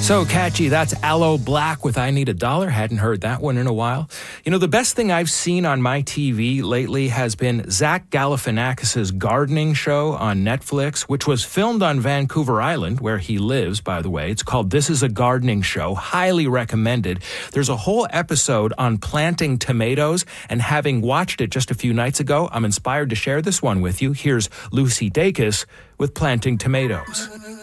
So catchy. That's Aloe Black with I Need a Dollar. Hadn't heard that one in a while. You know, the best thing I've seen on my TV lately has been Zach Galifianakis' gardening show on Netflix, which was filmed on Vancouver Island, where he lives, by the way. It's called This Is a Gardening Show. Highly recommended. There's a whole episode on planting tomatoes, and having watched it just a few nights ago, I'm inspired to share this one with you. Here's Lucy Dacus with Planting Tomatoes.